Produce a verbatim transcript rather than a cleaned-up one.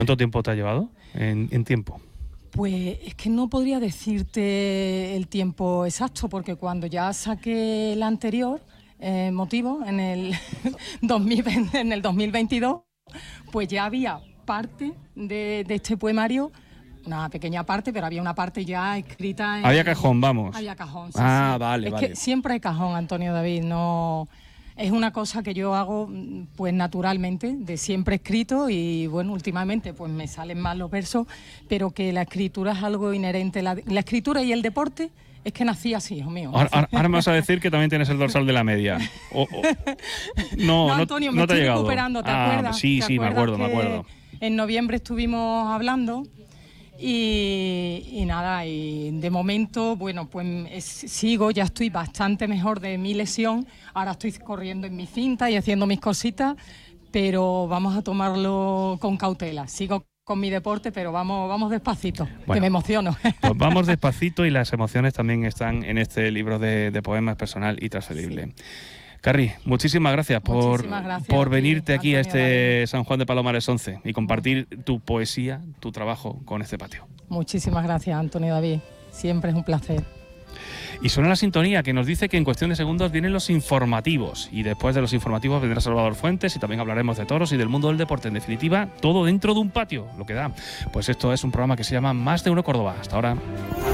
¿Cuánto tiempo te ha llevado en, en tiempo? Pues es que no podría decirte el tiempo exacto, porque cuando ya saqué el anterior eh, motivo, en el, dos mil veinte, en el dos mil veintidós, pues ya había parte de, de este poemario, una pequeña parte, pero había una parte ya escrita. En, había cajón, vamos. Había cajón, sí, Ah, sí. vale, es vale. que siempre hay cajón, Antonio David, no... Es una cosa que yo hago pues naturalmente, de siempre escrito, y bueno, últimamente pues me salen más los versos, pero que la escritura es algo inherente. La, la escritura y el deporte es que nací así, hijo mío. Ahora, ahora, ahora me vas a decir que también tienes el dorsal de la media. O, o... No, no, no, Antonio, no me te ha estoy llegado. recuperando, ¿te ah, acuerdas? Sí, ¿Te sí, me acuerdo, me acuerdo. En noviembre estuvimos hablando. Y, y nada, y de momento, bueno, pues es, sigo, ya estoy bastante mejor de mi lesión, ahora estoy corriendo en mi cinta y haciendo mis cositas, pero vamos a tomarlo con cautela. Sigo con mi deporte, pero vamos, vamos despacito, bueno, que me emociono. Pues vamos despacito, y las emociones también están en este libro de, de poemas personal y transferible. Sí. Carri, muchísimas gracias por, muchísimas gracias por a ti, venirte aquí Antonio a este David. San Juan de Palomares once y compartir tu poesía, tu trabajo con este patio. Muchísimas gracias, Antonio David. Siempre es un placer. Y suena la sintonía que nos dice que en cuestión de segundos vienen los informativos, y después de los informativos vendrá Salvador Fuentes y también hablaremos de toros y del mundo del deporte. En definitiva, todo dentro de un patio, lo que da. Pues esto es un programa que se llama Más de Uno Córdoba. Hasta ahora.